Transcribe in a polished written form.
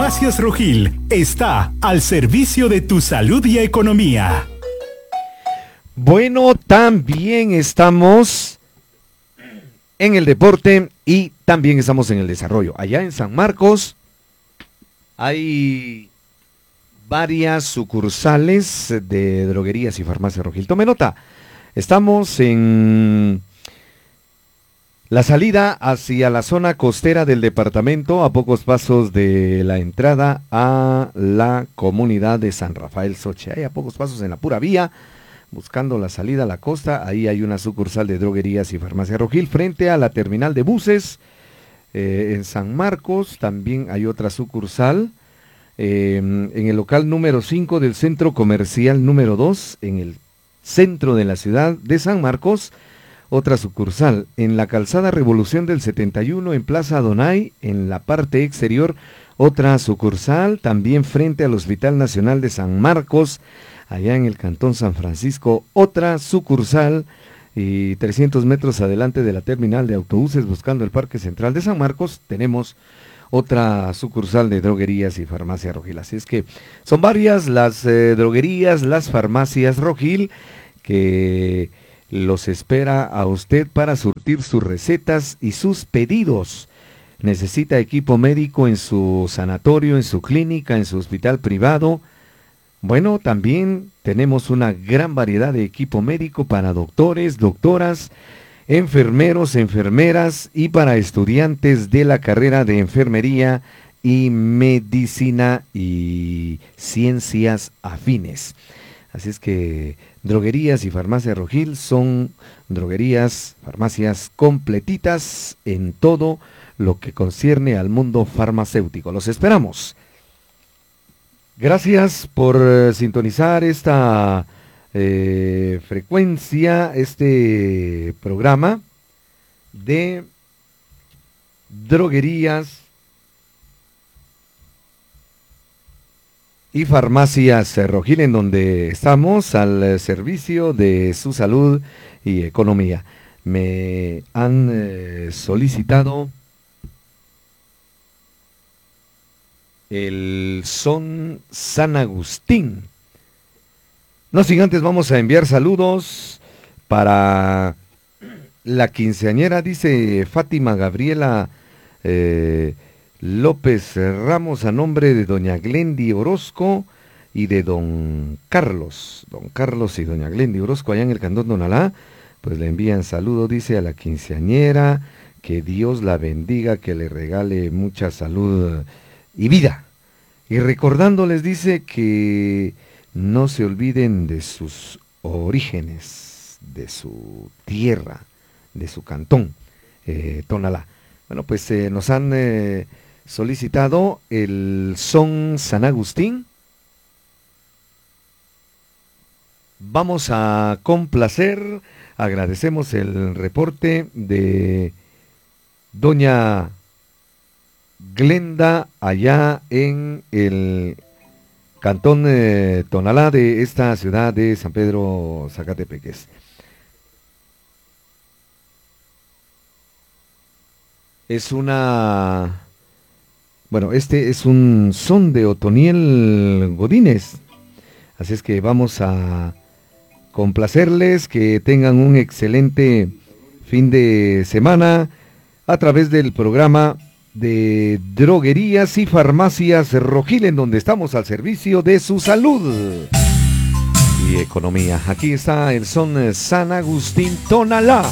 Farmacias Rojil está al servicio de tu salud y economía. Bueno, también estamos en el deporte y también estamos en el desarrollo. Allá en San Marcos hay varias sucursales de droguerías y farmacias Rojil. Tome nota, estamos en la salida hacia la zona costera del departamento, a pocos pasos de la entrada a la comunidad de San Rafael Xoche. Hay a pocos pasos en la pura vía, buscando la salida a la costa. Ahí hay una sucursal de droguerías y farmacia Rojil frente a la terminal de buses. En San Marcos también hay otra sucursal. En el local número 5 del centro comercial número 2, en el centro de la ciudad de San Marcos. Otra sucursal en la calzada Revolución del 71 en Plaza Donay, en la parte exterior. Otra sucursal también frente al Hospital Nacional de San Marcos, allá en el Cantón San Francisco. Otra sucursal y 300 metros adelante de la terminal de autobuses buscando el Parque Central de San Marcos tenemos otra sucursal de droguerías y farmacia Rojil. Así es que son varias las droguerías, las farmacias Rojil que los espera a usted para surtir sus recetas y sus pedidos. Necesita equipo médico en su sanatorio, en su clínica, en su hospital privado. Bueno, también tenemos una gran variedad de equipo médico para doctores, doctoras, enfermeros, enfermeras y para estudiantes de la carrera de enfermería y medicina y ciencias afines. Así es que droguerías y farmacias Rojil son droguerías, farmacias completitas en todo lo que concierne al mundo farmacéutico. Los esperamos. Gracias por sintonizar esta frecuencia, este programa de droguerías y farmacias Rojil, en donde estamos al servicio de su salud y economía. Me han solicitado el son San Agustín. No sin antes vamos a enviar saludos para la quinceañera, dice Fátima Gabriela López Ramos, a nombre de doña Glendy Orozco y de don Carlos y doña Glendy Orozco allá en el Cantón Tonalá. Pues le envían saludo, dice, a la quinceañera, que Dios la bendiga, que le regale mucha salud y vida. Y recordándoles, dice, que no se olviden de sus orígenes, de su tierra, de su cantón, Tonalá. Bueno, pues nos han solicitado el son San Agustín. Vamos a complacer, agradecemos el reporte de doña Glenda allá en el Cantón Tonalá de esta ciudad de San Pedro Zacatepeques. Es este es un son de Otoniel Godínez. Así es que vamos a complacerles, que tengan un excelente fin de semana a través del programa de droguerías y farmacias Rojil, en donde estamos al servicio de su salud y economía. Aquí está el son San Agustín Tonalá.